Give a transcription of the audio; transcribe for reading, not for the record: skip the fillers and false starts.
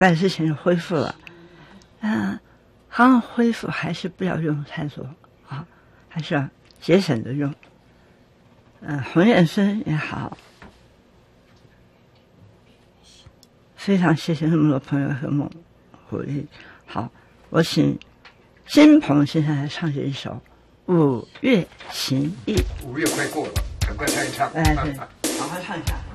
但是现在恢复了，刚恢复还是不要用太多啊，还是要节省的用。红叶参也好，非常谢谢那么多朋友和我鼓励。好，我请金鹏先生来唱这一首《五月情意》。 5月快过了，赶快唱一唱。 对，好好唱一下。